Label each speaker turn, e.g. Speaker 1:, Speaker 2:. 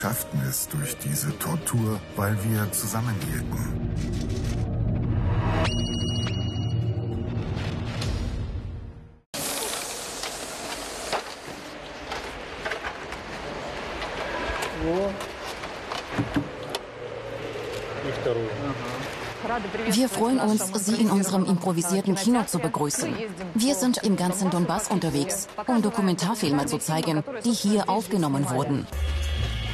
Speaker 1: schafften es durch diese Tortur, weil wir zusammenhielten.
Speaker 2: Wir freuen uns, Sie in unserem improvisierten Kino zu begrüßen. Wir sind im ganzen Donbass unterwegs, um Dokumentarfilme zu zeigen, die hier aufgenommen wurden.